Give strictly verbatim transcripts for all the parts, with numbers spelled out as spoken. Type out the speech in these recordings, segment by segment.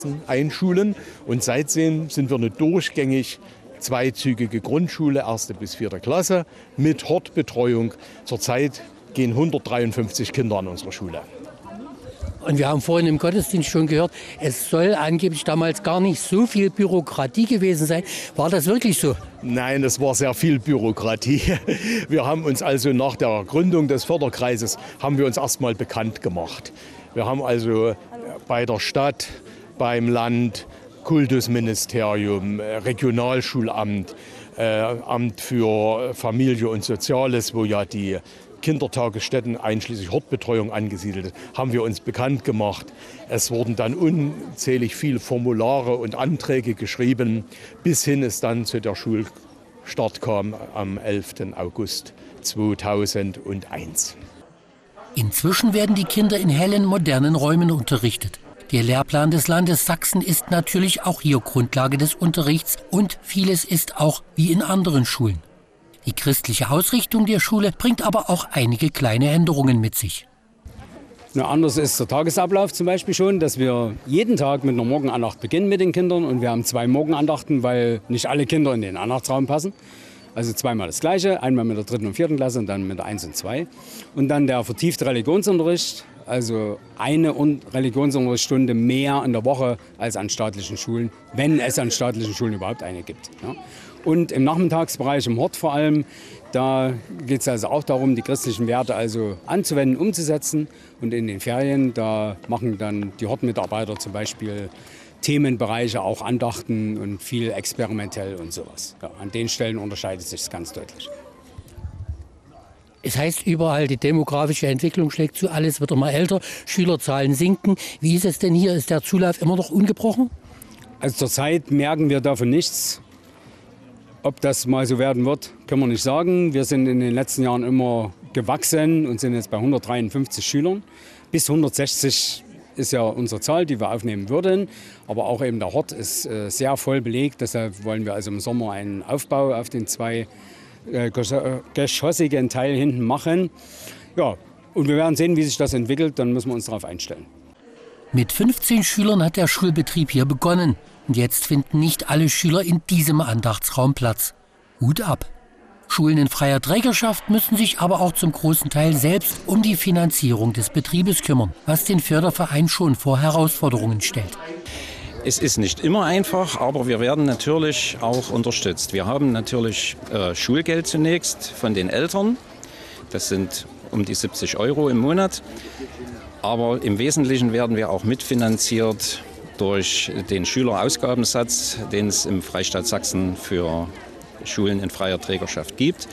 einschulen. Und seitdem sind wir eine durchgängig zweizügige Grundschule, erste bis vierte Klasse, mit Hortbetreuung. Zurzeit gehen hundertdreiundfünfzig Kinder an unserer Schule. Und wir haben vorhin im Gottesdienst schon gehört, es soll angeblich damals gar nicht so viel Bürokratie gewesen sein. War das wirklich so? Nein, es war sehr viel Bürokratie. Wir haben uns also nach der Gründung des Förderkreises haben wir uns erstmal bekannt gemacht. Wir haben also bei der Stadt, beim Land, Kultusministerium, Regionalschulamt, äh, Amt für Familie und Soziales, wo ja die Kindertagesstätten einschließlich Hortbetreuung angesiedelt ist, haben wir uns bekannt gemacht. Es wurden dann unzählig viele Formulare und Anträge geschrieben, bis hin es dann zu der Schulstart kam am elften August zweitausendeins. Inzwischen werden die Kinder in hellen, modernen Räumen unterrichtet. Der Lehrplan des Landes Sachsen ist natürlich auch hier Grundlage des Unterrichts und vieles ist auch wie in anderen Schulen. Die christliche Ausrichtung der Schule bringt aber auch einige kleine Änderungen mit sich. Na, anders ist der Tagesablauf zum Beispiel schon, dass wir jeden Tag mit einer Morgenandacht beginnen mit den Kindern. Und wir haben zwei Morgenandachten, weil nicht alle Kinder in den Andachtsraum passen. Also zweimal das Gleiche, einmal mit der dritten und vierten Klasse und dann mit der eins und zwei. Und dann der vertiefte Religionsunterricht, also eine Religionsunterrichtsstunde mehr in der Woche als an staatlichen Schulen, wenn es an staatlichen Schulen überhaupt eine gibt. Ja. Und im Nachmittagsbereich, im Hort vor allem, da geht es also auch darum, die christlichen Werte also anzuwenden, umzusetzen. Und in den Ferien, da machen dann die Hortmitarbeiter zum Beispiel Themenbereiche, auch Andachten und viel experimentell und sowas. Ja, an den Stellen unterscheidet sich es ganz deutlich. Es heißt überall, die demografische Entwicklung schlägt zu, alles wird immer älter, Schülerzahlen sinken. Wie ist es denn hier? Ist der Zulauf immer noch ungebrochen? Also zurzeit merken wir davon nichts. Ob das mal so werden wird, können wir nicht sagen. Wir sind in den letzten Jahren immer gewachsen und sind jetzt bei hundertdreiundfünfzig Schülern. Bis hundertsechzig ist ja unsere Zahl, die wir aufnehmen würden. Aber auch eben der Hort ist äh, sehr voll belegt. Deshalb wollen wir also im Sommer einen Aufbau auf den zwei äh, geschossigen Teil hinten machen. Ja, und wir werden sehen, wie sich das entwickelt. Dann müssen wir uns darauf einstellen. Mit fünfzehn Schülern hat der Schulbetrieb hier begonnen. Und jetzt finden nicht alle Schüler in diesem Andachtsraum Platz. Hut ab. Schulen in freier Trägerschaft müssen sich aber auch zum großen Teil selbst um die Finanzierung des Betriebes kümmern, was den Förderverein schon vor Herausforderungen stellt. Es ist nicht immer einfach, aber wir werden natürlich auch unterstützt. Wir haben natürlich äh, Schulgeld zunächst von den Eltern. Das sind um die siebzig Euro im Monat. Aber im Wesentlichen werden wir auch mitfinanziert durch den Schülerausgabensatz, den es im Freistaat Sachsen für Schulen in freier Trägerschaft gibt.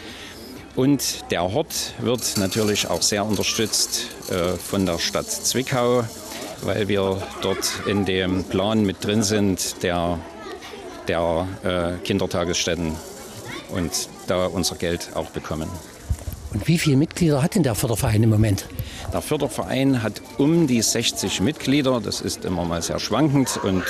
Und der Hort wird natürlich auch sehr unterstützt äh, von der Stadt Zwickau, weil wir dort in dem Plan mit drin sind, der, der äh, Kindertagesstätten und da unser Geld auch bekommen. Und wie viele Mitglieder hat denn der Förderverein im Moment? Der Förderverein hat um die sechzig Mitglieder. Das ist immer mal sehr schwankend. Und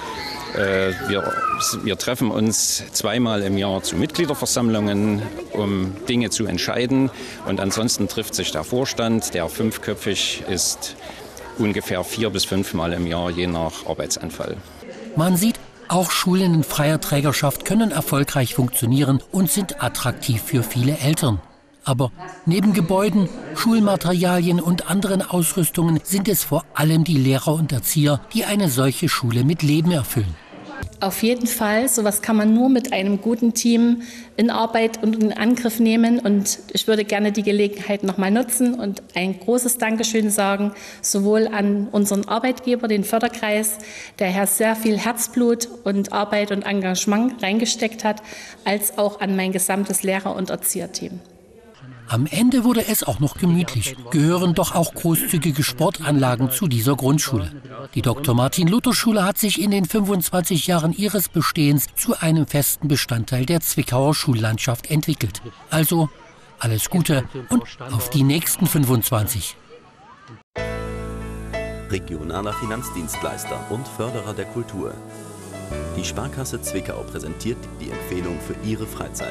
äh, wir, wir treffen uns zweimal im Jahr zu Mitgliederversammlungen, um Dinge zu entscheiden. Und ansonsten trifft sich der Vorstand, der fünfköpfig ist, ungefähr vier bis fünfmal im Jahr, je nach Arbeitsanfall. Man sieht, auch Schulen in freier Trägerschaft können erfolgreich funktionieren und sind attraktiv für viele Eltern. Aber neben Gebäuden, Schulmaterialien und anderen Ausrüstungen sind es vor allem die Lehrer und Erzieher, die eine solche Schule mit Leben erfüllen. Auf jeden Fall, sowas kann man nur mit einem guten Team in Arbeit und in Angriff nehmen. Und ich würde gerne die Gelegenheit noch mal nutzen und ein großes Dankeschön sagen, sowohl an unseren Arbeitgeber, den Förderkreis, der hier sehr viel Herzblut und Arbeit und Engagement reingesteckt hat, als auch an mein gesamtes Lehrer- und Erzieherteam. Am Ende wurde es auch noch gemütlich. Gehören doch auch großzügige Sportanlagen zu dieser Grundschule. Die Doktor Martin Luther Schule hat sich in den fünfundzwanzig Jahren ihres Bestehens zu einem festen Bestandteil der Zwickauer Schullandschaft entwickelt. Also alles Gute und auf die nächsten fünfundzwanzig. Regionaler Finanzdienstleister und Förderer der Kultur. Die Sparkasse Zwickau präsentiert die Empfehlung für Ihre Freizeit.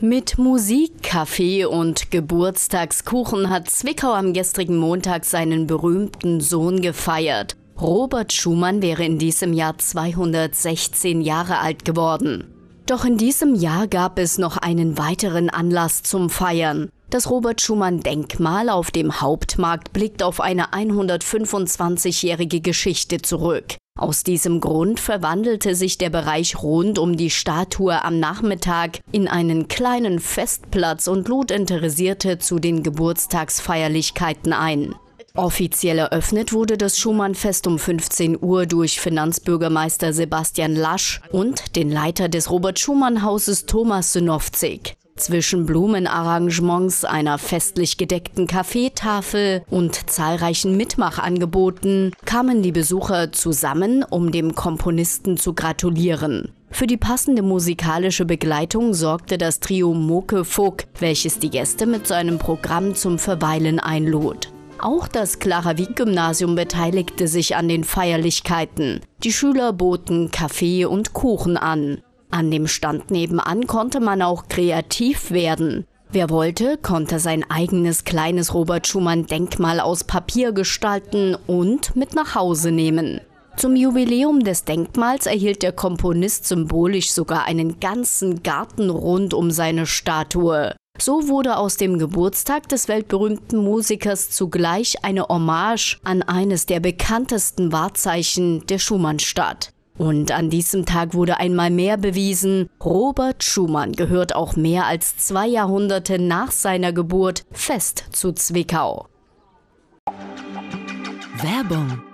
Mit Musik, Kaffee und Geburtstagskuchen hat Zwickau am gestrigen Montag seinen berühmten Sohn gefeiert. Robert Schumann wäre in diesem Jahr zweihundertsechzehn Jahre alt geworden. Doch in diesem Jahr gab es noch einen weiteren Anlass zum Feiern. Das Robert-Schumann-Denkmal auf dem Hauptmarkt blickt auf eine hundertfünfundzwanzigjährige Geschichte zurück. Aus diesem Grund verwandelte sich der Bereich rund um die Statue am Nachmittag in einen kleinen Festplatz und lud Interessierte zu den Geburtstagsfeierlichkeiten ein. Offiziell eröffnet wurde das Schumann-Fest um fünfzehn Uhr durch Finanzbürgermeister Sebastian Lasch und den Leiter des Robert-Schumann-Hauses Thomas Synowczyk. Zwischen Blumenarrangements, einer festlich gedeckten Kaffeetafel und zahlreichen Mitmachangeboten kamen die Besucher zusammen, um dem Komponisten zu gratulieren. Für die passende musikalische Begleitung sorgte das Trio Moke Fog, welches die Gäste mit seinem Programm zum Verweilen einlud. Auch das Clara-Wieck-Gymnasium beteiligte sich an den Feierlichkeiten. Die Schüler boten Kaffee und Kuchen an. An dem Stand nebenan konnte man auch kreativ werden. Wer wollte, konnte sein eigenes kleines Robert-Schumann-Denkmal aus Papier gestalten und mit nach Hause nehmen. Zum Jubiläum des Denkmals erhielt der Komponist symbolisch sogar einen ganzen Garten rund um seine Statue. So wurde aus dem Geburtstag des weltberühmten Musikers zugleich eine Hommage an eines der bekanntesten Wahrzeichen der Schumannstadt. Und an diesem Tag wurde einmal mehr bewiesen, Robert Schumann gehört auch mehr als zwei Jahrhunderte nach seiner Geburt fest zu Zwickau. Werbung